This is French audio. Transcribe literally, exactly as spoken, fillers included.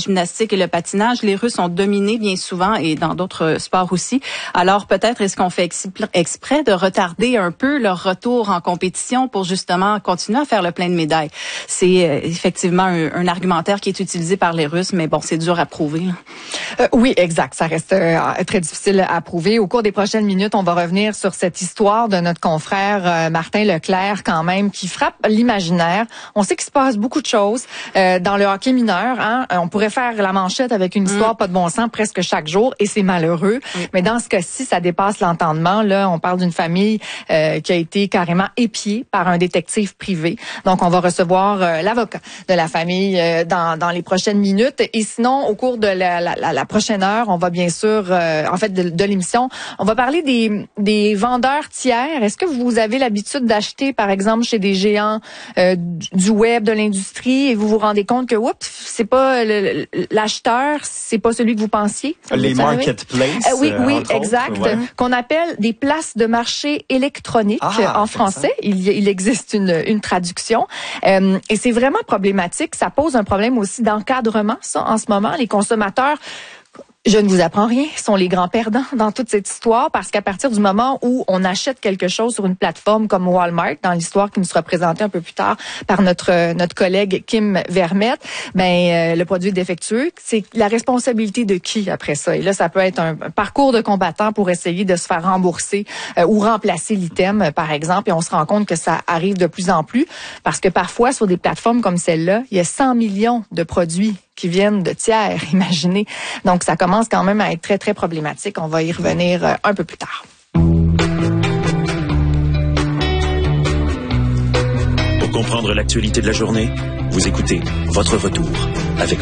gymnastique et le patinage, les Russes ont dominé bien souvent et dans d'autres sports aussi. Alors peut-être est-ce qu'on fait exprès de retarder un peu leur retour en compétition pour justement continuer à faire le plein de médailles. C'est euh, effectivement un, un argumentaire qui est utilisé par les Russes, mais bon, c'est dur à prouver. Euh, oui, exact. Ça reste euh, très difficile à prouver. Au cours des prochaines minutes, on va revenir sur cette histoire de notre confrère euh, Martin Leclerc, quand même, qui frappe l'imaginaire. On sait qu'il se passe beaucoup de choses euh, dans le hockey mineur. Hein? On pourrait faire la manchette avec une histoire mmh. pas de bon sens presque chaque jour, et c'est malheureux. Mmh. Mais dans ce cas-ci, ça dépasse l'entendement. Là, on parle d'une famille euh, qui a été carrément épiée par un détective privé. Donc, on va recevoir euh, l'avocat de la famille euh, dans, dans les prochaines minutes. Et sinon, au cours de la, la, la, la prochaine heure, on va bien sûr, euh, en fait, de, de l'émission, on va parler des, des vendeurs tiers. Est-ce que vous avez l'habitude d'acheter, par exemple, chez des géants euh, du web, de l'industrie, et vous vous rendez compte que, oups, c'est pas le, l'acheteur, c'est pas celui que vous pensiez? Les marketplaces. Euh, oui, oui, entre exact. autres, ouais. Qu'on appelle des places de marché électroniques ah, en français. Il, il existe une, une traduction. Euh, et c'est vraiment problématique. Ça pose un problème aussi d'encadrement, ça, en ce moment. Les consommateurs, je ne vous apprends rien, sont les grands perdants dans toute cette histoire, parce qu'à partir du moment où on achète quelque chose sur une plateforme comme Walmart, dans l'histoire qui nous sera présentée un peu plus tard par notre notre collègue Kim Vermette, ben euh, le produit est défectueux. C'est la responsabilité de qui après ça? Et là, ça peut être un, un parcours de combattant pour essayer de se faire rembourser euh, ou remplacer l'item, euh, par exemple. Et on se rend compte que ça arrive de plus en plus, parce que parfois, sur des plateformes comme celle-là, il y a cent millions de produits qui viennent de tiers, imaginez. Donc, ça commence quand même à être très, très problématique. On va y revenir euh, un peu plus tard. Pour comprendre l'actualité de la journée, vous écoutez Votre Retour avec